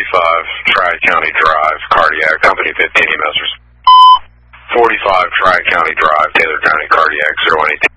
Tri-County Drive, Cardiac, Company 15 EMSers. 45 Tri-County Drive, Taylor County, Cardiac, 018.